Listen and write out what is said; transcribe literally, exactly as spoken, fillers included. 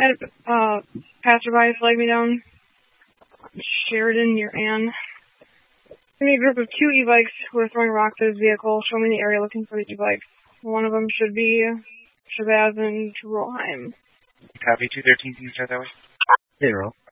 I had a uh, passerby flag me down. Sheridan near Ann. Give me a group of two e-bikes who are throwing rocks at his vehicle. Show me the area looking for the e-bikes. One of them should be Shabazz and Roheim. Copy two thirteen, can you start that way? Zero.